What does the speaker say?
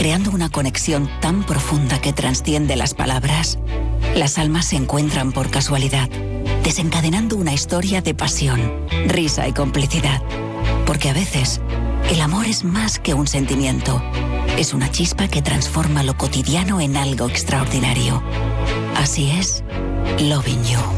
creando una conexión tan profunda que trasciende las palabras. Las almas se encuentran por casualidad, desencadenando una historia de pasión, risa y complicidad. Porque a veces, el amor es más que un sentimiento. Es una chispa que transforma lo cotidiano en algo extraordinario. Así es, Loving You.